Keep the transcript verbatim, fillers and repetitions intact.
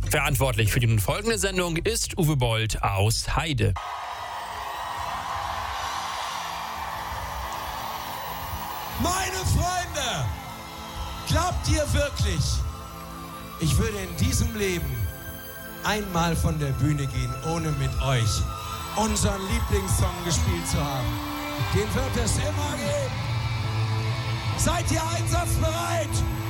Verantwortlich für die nun folgende Sendung ist Uwe Bold aus Heide. Meine Freunde, glaubt ihr wirklich, ich würde in diesem Leben einmal von der Bühne gehen, ohne mit euch unseren Lieblingssong gespielt zu haben? Den wird es immer geben. Seid ihr einsatzbereit?